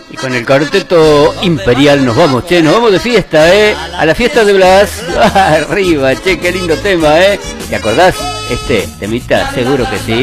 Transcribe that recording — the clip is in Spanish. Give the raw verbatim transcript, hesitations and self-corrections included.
Y con el cuarteto imperial nos vamos, che, nos vamos de fiesta, eh. A la fiesta de Blas. Arriba, che, qué lindo tema, eh. ¿Te acordás? Este temita, seguro que sí.